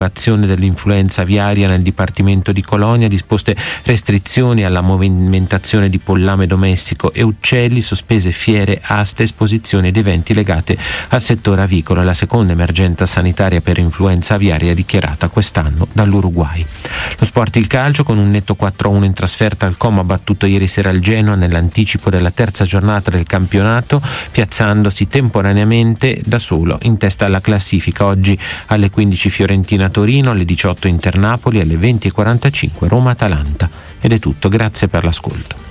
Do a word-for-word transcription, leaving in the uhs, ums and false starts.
Azione dell'influenza aviaria nel Dipartimento di Colonia, disposte restrizioni alla movimentazione di pollame domestico e uccelli, sospese fiere, aste, esposizioni ed eventi legati al settore avicolo. È la seconda emergenza sanitaria per influenza aviaria dichiarata quest'anno dall'Uruguay. Lo sport, il calcio, con un netto quattro a uno in trasferta al Como, ha battuto ieri sera il Genoa nell'anticipo della terza giornata del campionato, piazzandosi temporaneamente da solo in testa alla classifica. Oggi alle quindici Fiorentina Torino, alle diciotto Inter Napoli, alle venti e quarantacinque Roma Atalanta. Ed è tutto, grazie per l'ascolto.